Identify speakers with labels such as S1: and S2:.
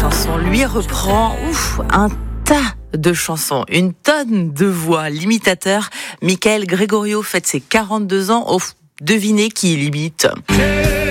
S1: chansons. Lui reprend un tas de chansons, une tonne de voix. L'imitateur Michael Gregorio fête ses 42 ans. Devinez qui il imite.